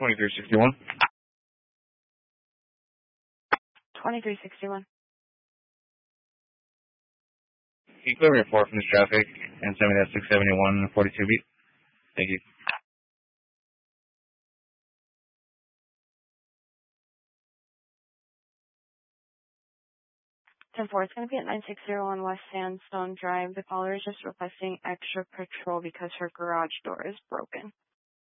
2361. 2361. Can you clear me 4 from this traffic and send me that 671 42 beat? Thank you. 10-4, it's going to be at 9601 West Sandstone Drive. The caller is just requesting extra patrol because her garage door is broken.